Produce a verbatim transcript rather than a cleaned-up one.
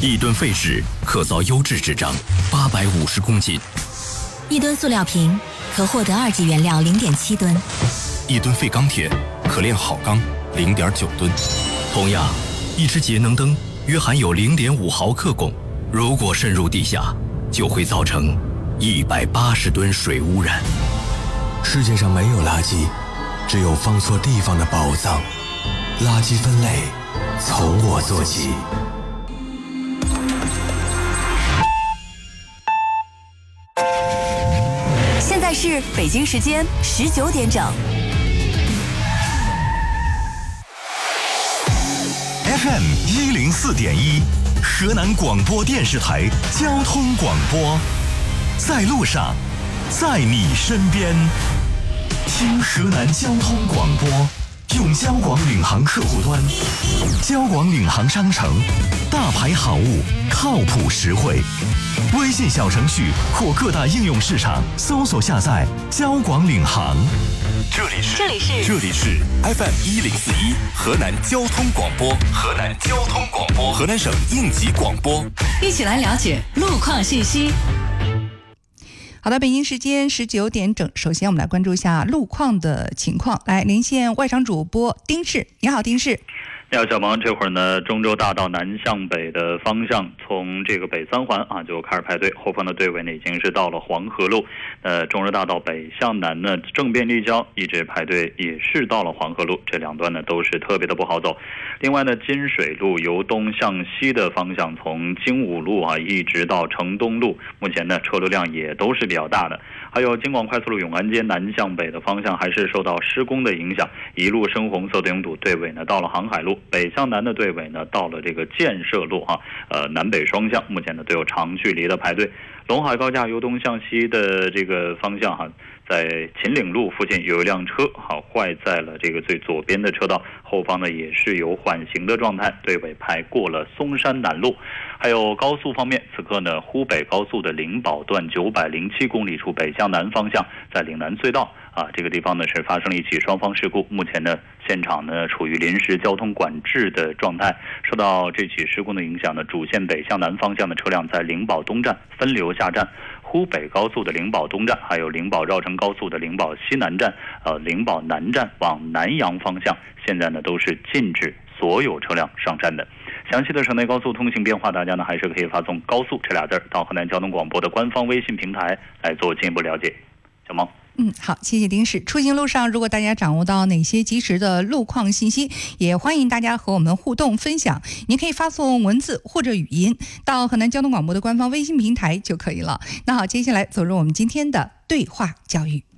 一吨废纸可造优质纸张八百五十公斤， 一吨塑料瓶可获得二级原料零点七吨， 一吨废钢铁可炼好钢零点九吨。同样，一只节能灯约含有零点五毫克汞，如果渗入地下，就会造成一百八十吨水污染。 世界上没有垃圾，只有放错地方的宝藏。垃圾分类从我做起。 现在是北京时间十九点整。 F M 一零四点一，河南广播电视台交通广播，在路上，在你身边，听河南交通广播。用交广领航客户端，交广领航商城，大牌好物，靠谱实惠。微信小程序或各大应用市场搜索下载交广领航。 这里是这里是这里是 F M 一零四一河南交通广播，河南交通广播，河南省应急广播， 一起来了解路况信息。 好的，北京时间十九点整，首先我们来关注一下路况的情况。来连线外场主播丁氏，你好，丁氏。 你好，小萌。这会儿呢，中州大道南向北的方向，从这个北三环啊就开始排队，后方的队尾呢已经是到了黄河路。呃，中州大道北向南呢，正便立交一直排队，也是到了黄河路，这两端呢都是特别的不好走。另外呢，金水路由东向西的方向，从精武路啊一直到城东路，目前呢车流量也都是比较大的。还有京广快速路永安街南向北的方向，还是受到施工的影响，一路深红色的拥堵，队尾呢到了航海路。北向南的队尾呢，到了这个建设路哈、啊，呃，南北双向，目前呢都有长距离的排队。陇海高架由东向西的这个方向哈、啊，在秦岭路附近有一辆车好坏在了这个最左边的车道，后方呢也是有缓行的状态，队尾排过了松山南路。还有高速方面，此刻呢湖北高速的灵宝段九百零七公里处北向南方向，在岭南隧道啊这个地方呢是发生了一起双方事故，目前呢现场呢处于临时交通管制的状态。受到这起事故的影响呢，主线北向南方向的车辆在灵宝东站分流下站，湖北高速的灵宝东站，还有灵宝绕城高速的灵宝西南站、呃灵宝南站往南阳方向，现在呢都是禁止所有车辆上站的。详细的省内高速通行变化，大家呢还是可以发送高速这俩字到河南交通广播的官方微信平台来做进一步了解。小萌。 嗯，好，谢谢丁氏。出行路上，如果大家掌握到哪些及时的路况信息，也欢迎大家和我们互动分享。您可以发送文字或者语音到河南交通广播的官方微信平台就可以了。那好，接下来走入我们今天的对话教育。